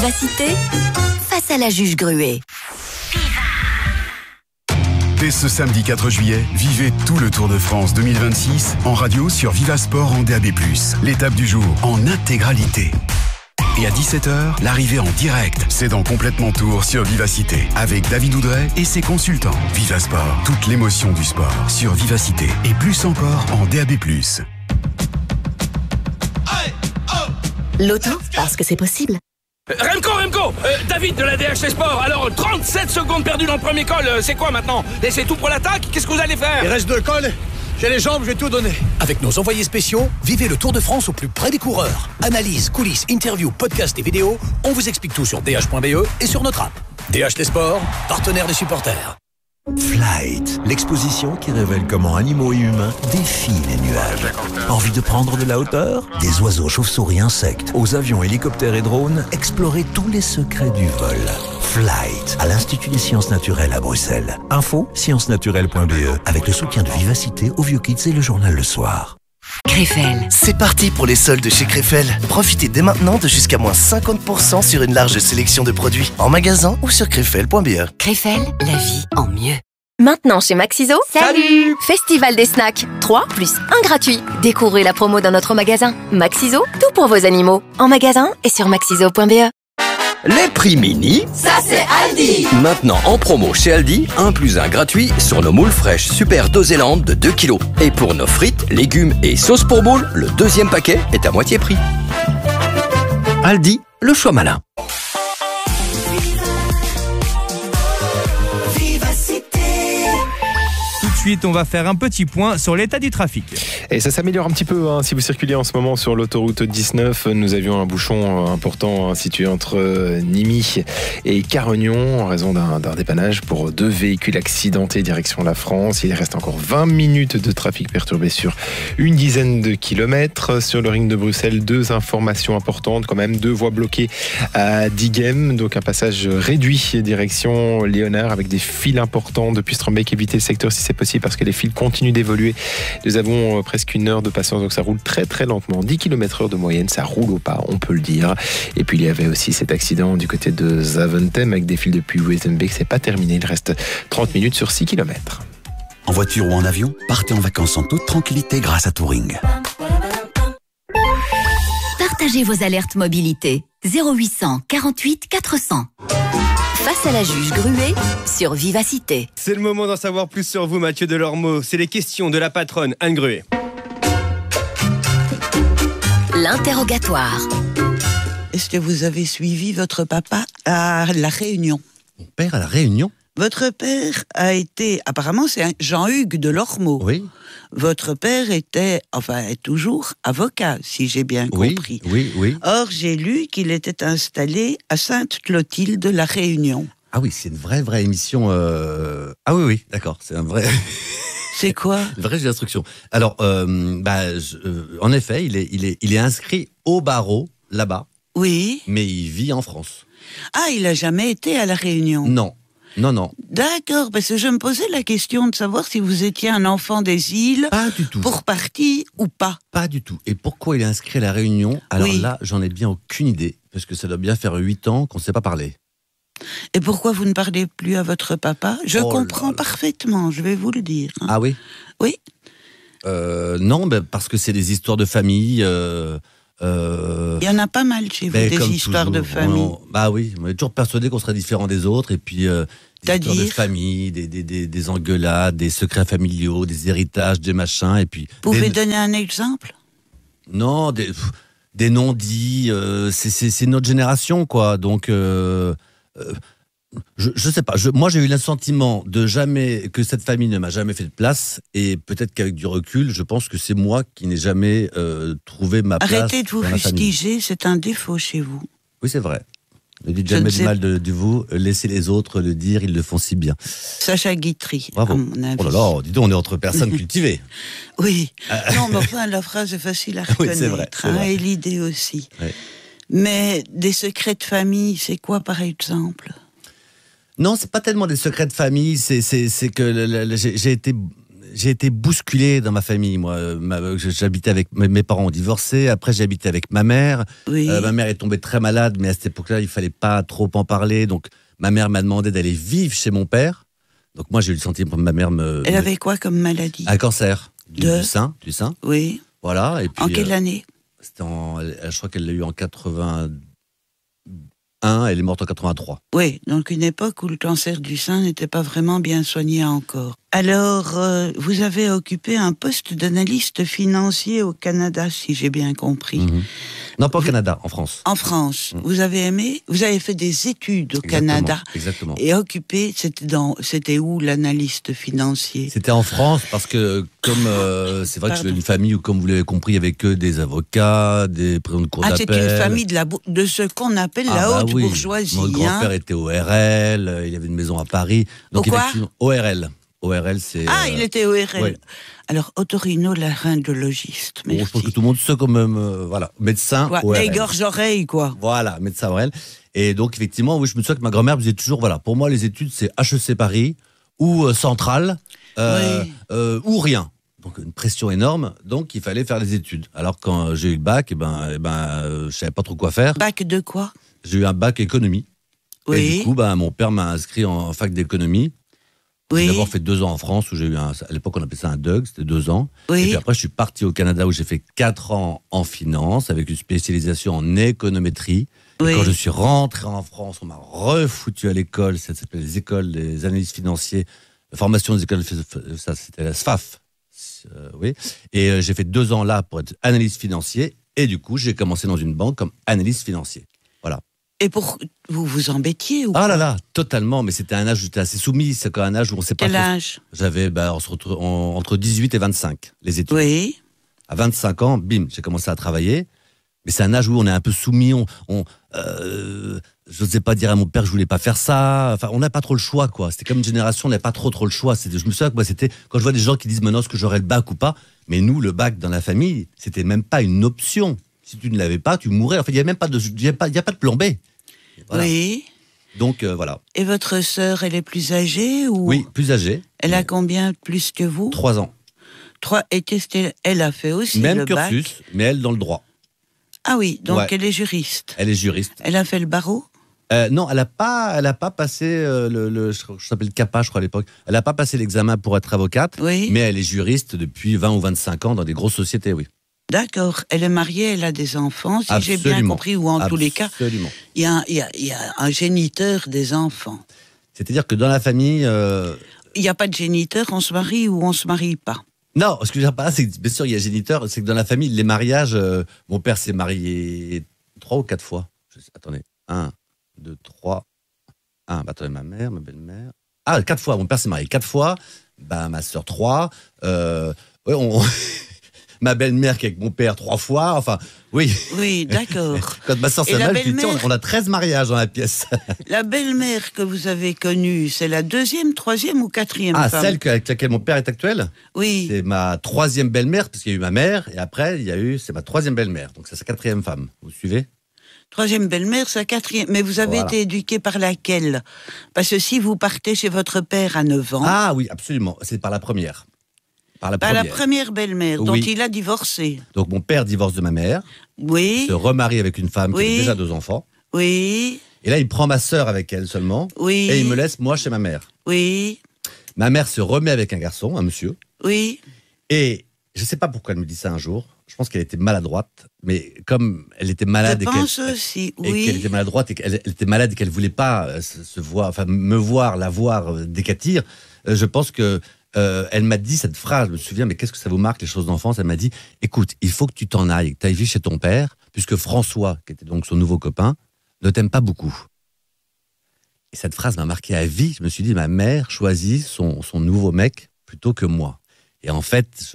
Vivacité, face à la juge Gruet. Dès ce samedi 4 juillet, vivez tout le Tour de France 2026 en radio sur Vivasport en DAB+. L'étape du jour en intégralité. Et à 17h, l'arrivée en direct, c'est dans Complètement Tour sur Vivacité, avec David Oudret et ses consultants. Vivasport, toute l'émotion du sport sur Vivacité et plus encore en DAB+. L'auto, parce que c'est possible. Remco, David de la DHT Sport. Alors, 37 secondes perdues dans le premier col, c'est quoi maintenant? Et c'est tout pour l'attaque? Qu'est-ce que vous allez faire? Il reste 2 cols. J'ai les jambes, je vais tout donner. Avec nos envoyés spéciaux, vivez le Tour de France au plus près des coureurs. Analyse, coulisses, interviews, podcasts et vidéos, on vous explique tout sur dh.be et sur notre app. DHT Sport, partenaire des supporters. Flight, l'exposition qui révèle comment animaux et humains défient les nuages. Envie de prendre de la hauteur? Des oiseaux, chauves-souris, insectes, aux avions, hélicoptères et drones, explorez tous les secrets du vol. Flight, à l'Institut des sciences naturelles à Bruxelles. Info, sciencesnaturelles.be, avec le soutien de Vivacité, Au Vieux Kids et le journal Le Soir. Krefel. C'est parti pour les soldes chez Krefel. Profitez dès maintenant de jusqu'à moins 50% sur une large sélection de produits en magasin ou sur krefel.be. Krefel, la vie en mieux. Maintenant chez Maxiso, salut! Festival des snacks, 3 plus 1 gratuit. Découvrez la promo dans notre magasin. Maxiso, tout pour vos animaux. En magasin et sur maxiso.be. Les prix mini, Ça c'est Aldi! maintenant en promo chez Aldi, 1 plus 1 gratuit sur nos moules fraîches Super Doséland de 2 kg. Et pour nos frites, légumes et sauces pour moules, le deuxième paquet est à moitié prix. Aldi, le choix malin. Ensuite, on va faire un petit point sur l'état du trafic. Et ça s'améliore un petit peu si vous circulez en ce moment sur l'autoroute 19. Nous avions un bouchon important situé entre Nîmes et Carognon en raison d'un dépannage pour 2 véhicules accidentés direction la France. Il reste encore 20 minutes de trafic perturbé sur une dizaine de kilomètres. Sur le ring de Bruxelles, 2 informations importantes quand même. 2 voies bloquées à Diegem, donc un passage réduit direction Léonard avec des files importants depuis Strombeek. Évitez le secteur si c'est possible parce que les files continuent d'évoluer. Nous avons presque 1 heure de patience, donc ça roule très très lentement. 10 km/h de moyenne, ça roule au pas, on peut le dire. Et puis il y avait aussi cet accident du côté de Zaventem avec des files depuis Wezenbeek. C'est pas terminé, il reste 30 minutes sur 6 km. En voiture ou en avion, partez en vacances en toute tranquillité grâce à Touring. Partagez vos alertes mobilité. 0800 48 400. Face à la juge Gruet sur Vivacité. C'est le moment d'en savoir plus sur vous, Mathieu Delormeau. C'est les questions de la patronne Anne Gruet. L'interrogatoire. Est-ce que vous avez suivi votre papa à la Réunion? Mon père à la Réunion? Votre père a été, apparemment c'est Jean-Hugues Delormeau. Oui. Votre père est toujours avocat, si j'ai bien compris. Oui. Or, j'ai lu qu'il était installé à Sainte-Clotilde, la Réunion. Ah oui, c'est une vraie émission. Ah oui, d'accord, c'est un vrai. C'est quoi? Une vraie instruction. Alors, en effet, il est inscrit au barreau là-bas. Oui. Mais il vit en France. Ah, il a jamais été à la Réunion? Non. D'accord, parce que je me posais la question de savoir si vous étiez un enfant des îles. Pas du tout. Pour partie ou pas. Pas du tout. Et pourquoi il est inscrit à la Réunion? Alors là, j'en ai bien aucune idée, parce que ça doit bien faire 8 ans qu'on ne s'est pas parlé. Et pourquoi vous ne parlez plus à votre papa? Je comprends parfaitement, je vais vous le dire. Ah oui? Oui. Non, parce que c'est des histoires de famille. Il y en a pas mal chez vous, des histoires de famille. Bah oui, on est toujours persuadé qu'on serait différent des autres, et puis des histoires de famille, des engueulades, des secrets familiaux, des héritages, des machins, et puis... Vous pouvez donner un exemple? Non, des non-dits, c'est notre génération, quoi, donc... Je sais pas. Moi, j'ai eu le sentiment que cette famille ne m'a jamais fait de place, et peut-être qu'avec du recul, je pense que c'est moi qui n'ai jamais trouvé ma place. Arrêtez de vous fustiger, c'est un défaut chez vous. Oui, c'est vrai. Ne dites jamais du mal de vous, laissez les autres le dire, ils le font si bien. Sacha Guitry, bravo. à mon avis. Oh là là, dis donc, on est entre personnes cultivées. Oui. Non, mais enfin, la phrase est facile à reconnaître. Oui, c'est vrai. Et l'idée aussi. Oui. Mais des secrets de famille, c'est quoi par exemple? Non, c'est pas tellement des secrets de famille, c'est que j'ai été j'ai été bousculé dans ma famille. Moi, j'habitais avec mes parents ont divorcé. Après, j'ai habité avec ma mère. Oui. Ma mère est tombée très malade, mais à cette époque-là, il fallait pas trop en parler. Donc, ma mère m'a demandé d'aller vivre chez mon père. Donc, moi, j'ai eu le sentiment que ma mère Elle avait quoi comme maladie? Un cancer du sein. Oui. Voilà. Et puis, en quelle année? Je crois qu'elle l'a eu en 81. Elle est morte en 83. Oui, donc une époque où le cancer du sein n'était pas vraiment bien soigné encore. Alors, vous avez occupé un poste d'analyste financier au Canada, si j'ai bien compris. Mm-hmm. Non, pas au Canada, en France. En France. Vous avez aimé? Vous avez fait des études au Canada. Exactement. Et occupé, c'était où l'analyste financier? C'était en France, parce que comme c'est vrai que je viens d'une famille où, comme vous l'avez compris, il y avait que des avocats, des présidents de cour d'appel. C'est une famille de ce qu'on appelle la haute bourgeoisie. Mon grand-père était ORL, il avait une maison à Paris. Donc ORL. ORL, c'est... il était ORL. Ouais. Alors, otorhinolaryngologiste, merci. Je pense que tout le monde sait quand même, médecin ORL. Les gorges-oreilles, quoi. Voilà, médecin ORL. Et donc, effectivement, oui, je me souviens que ma grand-mère me disait toujours, pour moi, les études, c'est HEC Paris, ou Centrale, ou rien. Donc, une pression énorme. Donc, il fallait faire les études. Alors, quand j'ai eu le bac, je savais pas trop quoi faire. Bac de quoi? J'ai eu un bac économie. Oui. Et du coup, mon père m'a inscrit en fac d'économie. Oui. J'ai d'abord fait 2 ans en France, où j'ai eu à l'époque on appelait ça un DUG, c'était 2 ans. Oui. Et puis après je suis parti au Canada où j'ai fait 4 ans en finance, avec une spécialisation en économétrie. Oui. Et quand je suis rentré en France, on m'a refoutu à l'école, ça s'appelait les écoles des analystes financiers, la formation des écoles, ça c'était la SFAF. Oui. Et j'ai fait 2 ans là pour être analyste financier, et du coup j'ai commencé dans une banque comme analyste financier. Voilà. Et vous vous embêtiez ou Ah là là, totalement, mais c'était un âge où j'étais assez soumis, c'est un âge où on sait pas. Quel âge? J'avais entre 18 et 25, les études. Oui. À 25 ans, bim, j'ai commencé à travailler, mais c'est un âge où on est un peu soumis, je n'osais pas dire à mon père que je voulais pas faire ça, on n'a pas trop le choix, quoi. C'était comme une génération, on n'avait pas trop le choix. Je me souviens que moi, c'était, quand je vois des gens qui disent maintenant est-ce que j'aurai le bac ou pas, mais nous, le bac dans la famille, c'était même pas une option. Si tu ne l'avais pas, tu mourais. Enfin, il n'y a même pas de plan B. Voilà. Oui. Donc, voilà. Et votre sœur, elle est plus âgée ou... Oui, plus âgée. Elle a combien plus que vous? 3 ans. Et elle a fait aussi même le bac. Même cursus, mais elle dans le droit. Ah oui, donc elle est juriste. Elle est juriste. Elle a fait le barreau? Non, elle a pas passé je s'appelle le CAPA, je crois à l'époque. Elle n'a pas passé l'examen pour être avocate, mais elle est juriste depuis 20 ou 25 ans dans des grosses sociétés, oui. D'accord. Elle est mariée, elle a des enfants, si j'ai bien compris, ou en tous les cas, il y a un géniteur des enfants. C'est-à-dire que dans la famille... Il n'y a pas de géniteur, on se marie ou on se marie pas. Non, ce que je veux dire pas, c'est que bien sûr il y a géniteur, c'est que dans la famille, les mariages, mon père s'est marié 3 ou 4 fois. Attendez, 1, 2, 3... attendez, ma mère, ma belle-mère... 4 fois, mon père s'est marié 4 fois, ma soeur 3, ma belle-mère qui est avec mon père 3 fois, enfin, oui. Oui, d'accord. Quand ma soeur s'est mariée, on a 13 mariages dans la pièce. La belle-mère que vous avez connue, c'est la 2e, 3e ou 4e femme? Celle avec laquelle mon père est actuel? Oui. C'est ma 3e belle-mère, parce qu'il y a eu ma mère, et après, c'est ma 3e belle-mère, donc c'est sa 4e femme. Vous suivez? 3e belle-mère, sa 4e. Mais vous avez été éduqué par laquelle? Parce que si vous partez chez votre père à 9 ans... Ah oui, absolument, c'est par la première. Par la première belle-mère, dont il a divorcé. Donc mon père divorce de ma mère. Oui. Se remarie avec une femme qui a déjà 2 enfants. Oui. Et là, il prend ma sœur avec elle seulement. Oui. Et il me laisse moi chez ma mère. Oui. Ma mère se remet avec un garçon, un monsieur. Oui. Et je ne sais pas pourquoi elle me dit ça un jour. Je pense qu'elle était maladroite. Mais comme elle était malade je pense aussi, oui. Et qu'elle était maladroite et qu'elle était malade et qu'elle ne voulait pas la voir décatir, je pense que elle m'a dit cette phrase, je me souviens, mais qu'est-ce que ça vous marque les choses d'enfance? Elle m'a dit, écoute, il faut que tu t'en ailles, que tu ailles vivre chez ton père, puisque François, qui était donc son nouveau copain, ne t'aime pas beaucoup. Et cette phrase m'a marqué à vie. Je me suis dit, ma mère choisit son nouveau mec plutôt que moi. Et en fait,